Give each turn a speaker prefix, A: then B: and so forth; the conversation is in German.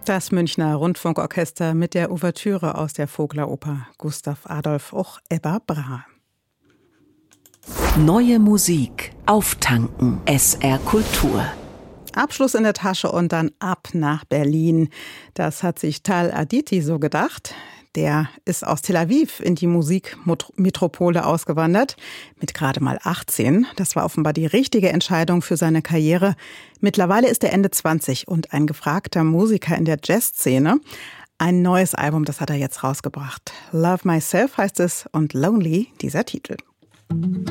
A: Das Münchner Rundfunkorchester mit der Ouvertüre aus der Vogler-Oper Gustav Adolf och Ebba Brahe.
B: Neue Musik auftanken. SR Kultur.
A: Abschluss in der Tasche und dann ab nach Berlin. Das hat sich Tal Aditi so gedacht. Der ist aus Tel Aviv in die Musikmetropole ausgewandert, mit gerade mal 18. Das war offenbar die richtige Entscheidung für seine Karriere. Mittlerweile ist er Ende 20 und ein gefragter Musiker in der Jazzszene. Ein neues Album, das hat er jetzt rausgebracht. Love Myself heißt es und Lonely dieser Titel.